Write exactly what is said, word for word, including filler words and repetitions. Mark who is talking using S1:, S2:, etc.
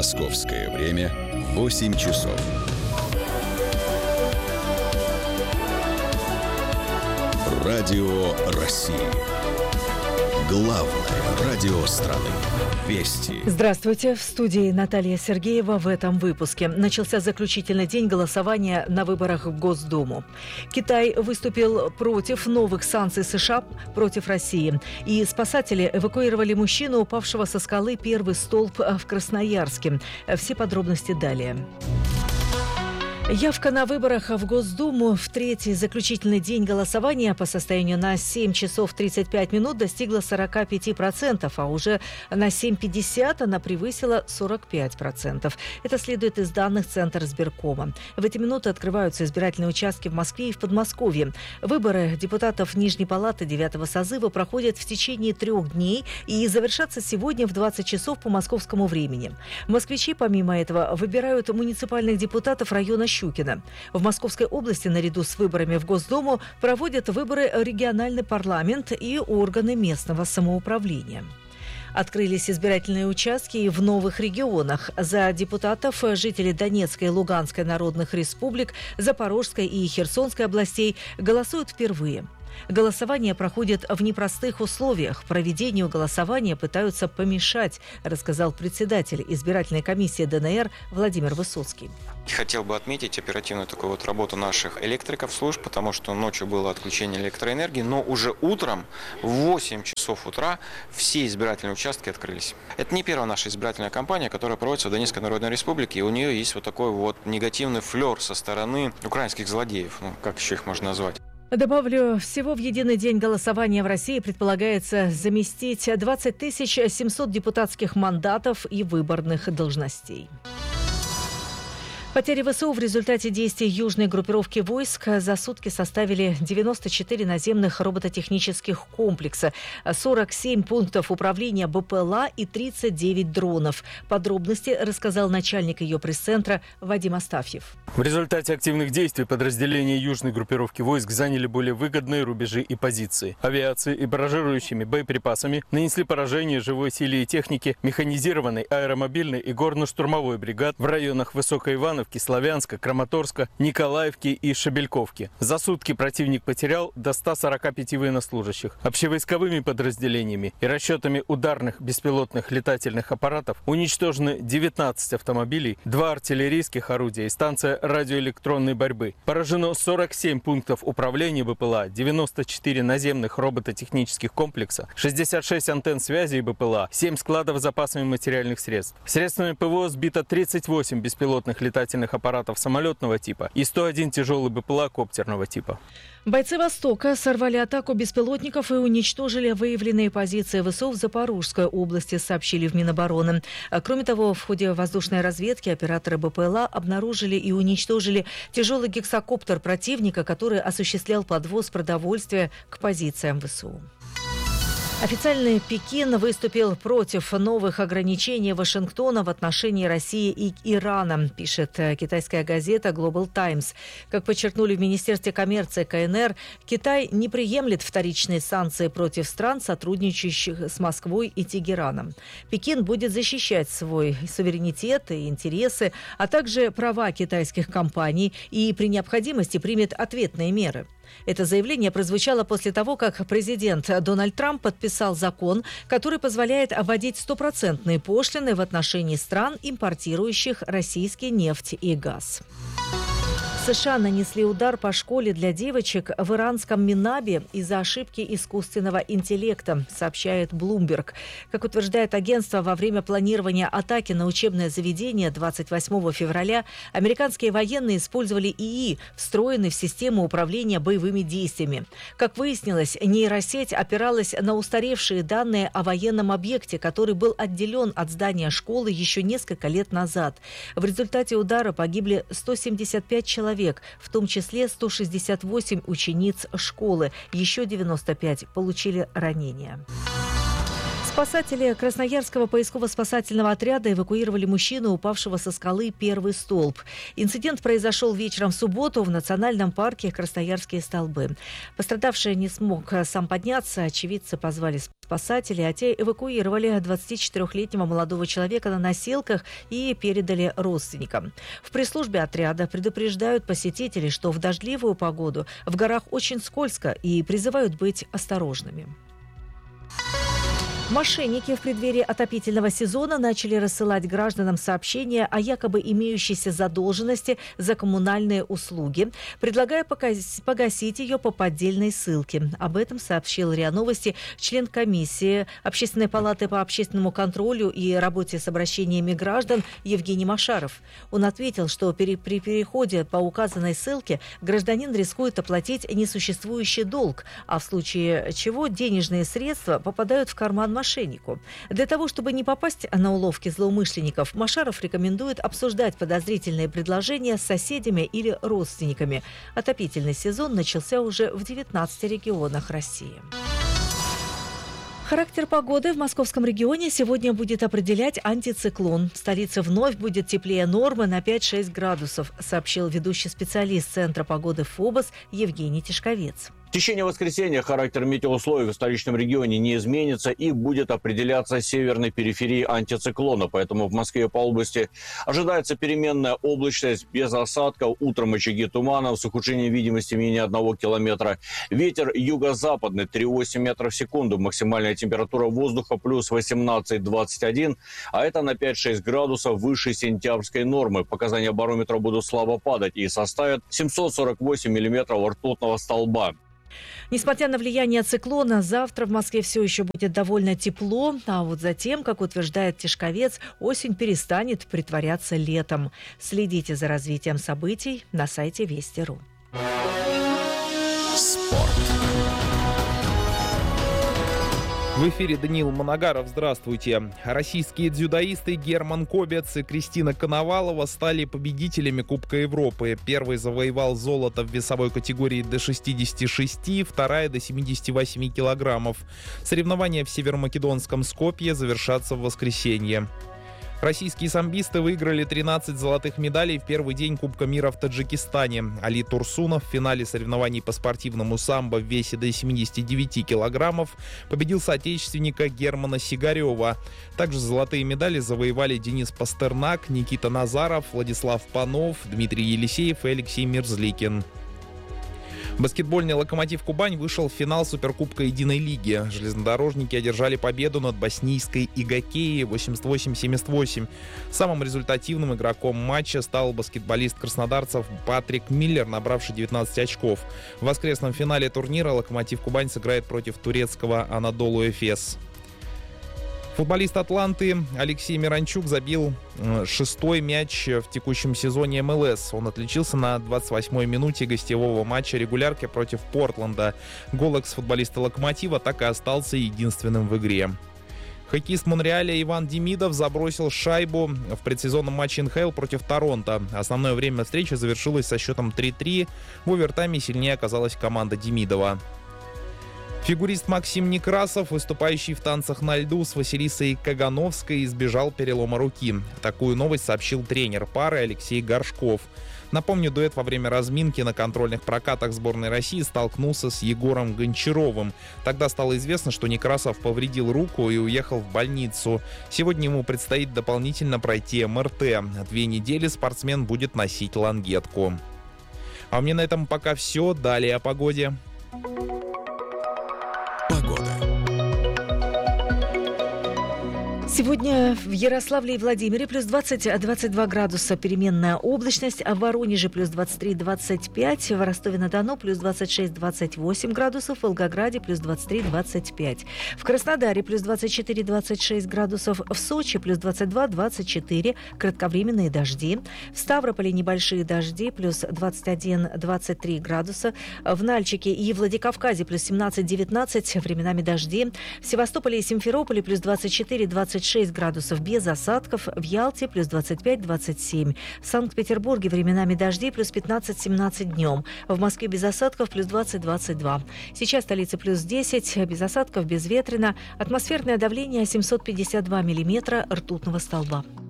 S1: Московское время восемь часов. Радио России. Главное радио страны. Вести.
S2: Здравствуйте. В студии Наталья Сергеева. В этом выпуске начался заключительный день голосования на выборах в Госдуму. Китай выступил против новых санкций США против России. И спасатели эвакуировали мужчину, упавшего со скалы «Первый столб» в Красноярске. Все подробности далее. Явка на выборах в Госдуму в третий заключительный день голосования по состоянию на семь часов тридцать пять минут достигла сорок пять процентов, а уже на семь пятьдесят она превысила сорок пять процентов. Это следует из данных Центра избиркома. В эти минуты открываются избирательные участки в Москве и в Подмосковье. Выборы депутатов Нижней палаты девятого созыва проходят в течение трех дней и завершатся сегодня в двадцать часов по московскому времени. Москвичи, помимо этого, выбирают муниципальных депутатов района Щукина. В Московской области наряду с выборами в Госдуму проводят выборы региональный парламент и органы местного самоуправления. Открылись избирательные участки и в новых регионах. За депутатов жители Донецкой и Луганской народных республик, Запорожской и Херсонской областей голосуют впервые. Голосование проходит в непростых условиях. Проведению голосования пытаются помешать, рассказал председатель избирательной комиссии ДНР Владимир Высоцкий.
S3: Хотел бы отметить оперативную такую вот работу наших электриков, служб, потому что ночью было отключение электроэнергии, но уже утром в восемь часов утра все избирательные участки открылись. Это не первая наша избирательная кампания, которая проводится в Донецкой Народной Республике, и у нее есть вот такой вот негативный флер со стороны украинских злодеев, ну как еще их можно назвать.
S2: Добавлю, всего в единый день голосования в России предполагается заместить двадцать тысяч семьсот депутатских мандатов и выборных должностей. Потери ВСУ в результате действий южной группировки войск за сутки составили девяносто четыре наземных робототехнических комплекса, сорок семь пунктов управления БПЛА и тридцать девять дронов. Подробности рассказал начальник ее пресс-центра Вадим Астафьев.
S4: В результате активных действий подразделения южной группировки войск заняли более выгодные рубежи и позиции. Авиацией и барражирующими боеприпасами нанесли поражение живой силе и технике механизированной, аэромобильной и горно-штурмовой бригад в районах Высокой Ивановки, Славянска, Краматорска, Николаевки и Шебельковки. За сутки противник потерял до ста сорока пяти военнослужащих. Общевойсковыми подразделениями и расчетами ударных беспилотных летательных аппаратов уничтожены девятнадцать автомобилей, два артиллерийских орудия и станция радиоэлектронной борьбы. Поражено сорок семь пунктов управления БПЛА, девяносто четыре наземных робототехнических комплекса, шестьдесят шесть антенн связи и БПЛА, семь складов с запасами материальных средств. Средствами ПВО сбито тридцать восемь беспилотных летательных аппаратов самолетного типа и сто один тяжелый БПЛА коптерного типа.
S2: Бойцы «Востока» сорвали атаку беспилотников и уничтожили выявленные позиции ВСУ в Запорожской области, сообщили в Минобороны. Кроме того, в ходе воздушной разведки операторы БПЛА обнаружили и уничтожили тяжелый гексакоптер противника, который осуществлял подвоз продовольствия к позициям ВСУ. Официальный Пекин выступил против новых ограничений Вашингтона в отношении России и Ирана, пишет китайская газета Global Times. Как подчеркнули в Министерстве коммерции КНР, Китай не приемлет вторичные санкции против стран, сотрудничающих с Москвой и Тегераном. Пекин будет защищать свой суверенитет и интересы, а также права китайских компаний и при необходимости примет ответные меры. Это заявление прозвучало после того, как президент Дональд Трамп подписал закон, который позволяет вводить стопроцентные пошлины в отношении стран, импортирующих российский нефть и газ. США нанесли удар по школе для девочек в иранском Минабе из-за ошибки искусственного интеллекта, сообщает Bloomberg. Как утверждает агентство, во время планирования атаки на учебное заведение двадцать восьмого февраля американские военные использовали ИИ, встроенный в систему управления боевыми действиями. Как выяснилось, нейросеть опиралась на устаревшие данные о военном объекте, который был отделен от здания школы еще несколько лет назад. В результате удара погибли сто семьдесят пять человек, в том числе сто шестьдесят восемь учениц школы. Еще девяносто пять получили ранения. Спасатели Красноярского поисково-спасательного отряда эвакуировали мужчину, упавшего со скалы «Первый столб». Инцидент произошел вечером в субботу в национальном парке Красноярские столбы. Пострадавший не смог сам подняться, очевидцы позвали спасателей, а те эвакуировали двадцатичетырёхлетнего молодого человека на носилках и передали родственникам. В пресс-службе отряда предупреждают посетителей, что в дождливую погоду в горах очень скользко, и призывают быть осторожными. Мошенники в преддверии отопительного сезона начали рассылать гражданам сообщения о якобы имеющейся задолженности за коммунальные услуги, предлагая погасить ее по поддельной ссылке. Об этом сообщил РИА Новости член комиссии Общественной палаты по общественному контролю и работе с обращениями граждан Евгений Машаров. Он ответил, что при переходе по указанной ссылке гражданин рискует оплатить несуществующий долг, а в случае чего денежные средства попадают в карман мошенника. мошеннику. Для того, чтобы не попасть на уловки злоумышленников, Машаров рекомендует обсуждать подозрительные предложения с соседями или родственниками. Отопительный сезон начался уже в девятнадцати регионах России. Характер погоды в московском регионе сегодня будет определять антициклон. В столице вновь будет теплее нормы на пять-шесть градусов, сообщил ведущий специалист Центра погоды ФОБОС Евгений Тишковец.
S5: В течение воскресенья характер метеоусловий в столичном регионе не изменится и будет определяться северной периферией антициклона. Поэтому в Москве по области ожидается переменная облачность без осадков. Утром очаги туманов с ухудшением видимости менее одного километра. Ветер юго-западный три целых восемь десятых метров в секунду. Максимальная температура воздуха плюс восемнадцать - двадцать один. А это на пять-шесть градусов выше сентябрьской нормы. Показания барометра будут слабо падать и составят семьсот сорок восемь миллиметров ртутного столба.
S2: Несмотря на влияние циклона, завтра в Москве все еще будет довольно тепло, а вот затем, как утверждает Тишковец, осень перестанет притворяться летом. Следите за развитием событий на сайте Вести точка ру.
S1: Спорт.
S6: В эфире Даниил Моногаров. Здравствуйте. Российские дзюдоисты Герман Кобец и Кристина Коновалова стали победителями Кубка Европы. Первый завоевал золото в весовой категории до шестидесяти шести, вторая до семидесяти восьми килограммов. Соревнования в северомакедонском Скопье завершатся в воскресенье. Российские самбисты выиграли тринадцать золотых медалей в первый день Кубка мира в Таджикистане. Али Турсунов в финале соревнований по спортивному самбо в весе до семидесяти девяти килограммов победил соотечественника Германа Сигарева. Также золотые медали завоевали Денис Пастернак, Никита Назаров, Владислав Панов, Дмитрий Елисеев и Алексей Мерзликин. Баскетбольный «Локомотив Кубань» вышел в финал Суперкубка Единой лиги. Железнодорожники одержали победу над боснийской Игокеей восемьдесят восемь - семьдесят восемь. Самым результативным игроком матча стал баскетболист краснодарцев Патрик Миллер, набравший девятнадцать очков. В воскресном финале турнира «Локомотив Кубань» сыграет против турецкого Анадолу Эфес. Футболист «Атланты» Алексей Миранчук забил шестой мяч в текущем сезоне эм эл эс. Он отличился на двадцать восьмой минуте гостевого матча регулярки против Портленда. Гол экс-футболиста «Локомотива» так и остался единственным в игре. Хоккеист Монреаля Иван Демидов забросил шайбу в предсезонном матче эн ха эл против Торонто. Основное время встречи завершилось со счетом три-три. В овертайме сильнее оказалась команда Демидова. Фигурист Максим Некрасов, выступающий в танцах на льду с Василисой Кагановской, избежал перелома руки. Такую новость сообщил тренер пары Алексей Горшков. Напомню, дуэт во время разминки на контрольных прокатах сборной России столкнулся с Егором Гончаровым. Тогда стало известно, что Некрасов повредил руку и уехал в больницу. Сегодня ему предстоит дополнительно пройти эм эр тэ. Две недели спортсмен будет носить лангетку. А у меня на этом пока все. Далее о погоде.
S2: Сегодня в Ярославле и Владимире плюс двадцать - двадцать два градуса, переменная облачность, а в Воронеже плюс двадцать три - двадцать пять, в Ростове-на-Дону плюс двадцать шесть - двадцать восемь градусов, в Волгограде плюс двадцать три - двадцать пять, в Краснодаре плюс двадцать четыре - двадцать шесть градусов, в Сочи плюс двадцать два - двадцать четыре, кратковременные дожди, в Ставрополе небольшие дожди, плюс двадцать один - двадцать три градуса, в Нальчике и Владикавказе плюс семнадцать - девятнадцать, временами дожди, в Севастополе и Симферополе плюс двадцать четыре - двадцать двадцать шесть градусов без осадков, в Ялте плюс двадцать пять - двадцать семь. В Санкт-Петербурге временами дожди плюс пятнадцать - семнадцать днем. В Москве без осадков плюс двадцать - двадцать два. Сейчас столица плюс десять, без осадков, безветренно. Атмосферное давление семьсот пятьдесят два миллиметра ртутного столба.